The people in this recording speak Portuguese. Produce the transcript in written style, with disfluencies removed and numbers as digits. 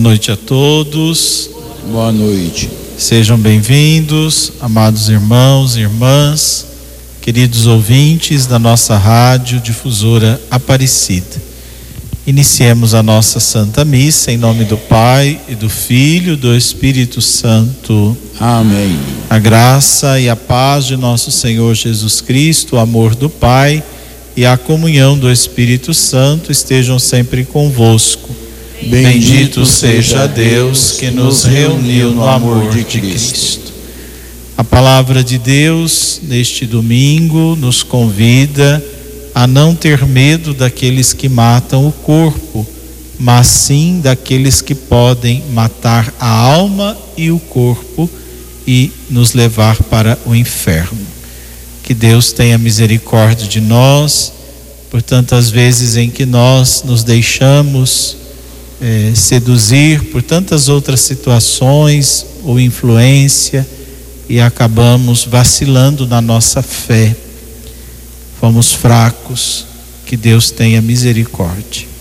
noite a todos. Boa noite. Sejam bem-vindos, amados irmãos e irmãs, queridos ouvintes da nossa rádio difusora Aparecida. Iniciemos a nossa Santa Missa em nome do Pai e do Filho e do Espírito Santo. Amém. A graça e a paz de nosso Senhor Jesus Cristo, o amor do Pai e a comunhão do Espírito Santo estejam sempre convosco. Bendito seja Deus que nos reuniu no amor de Cristo. A palavra de Deus neste domingo nos convida a não ter medo daqueles que matam o corpo, mas sim daqueles que podem matar a alma e o corpo e nos levar para o inferno. Que Deus tenha misericórdia de nós, por tantas vezes em que nós nos deixamos seduzir por tantas outras situações ou influência e acabamos vacilando na nossa fé. Fomos fracos, que Deus tenha misericórdia.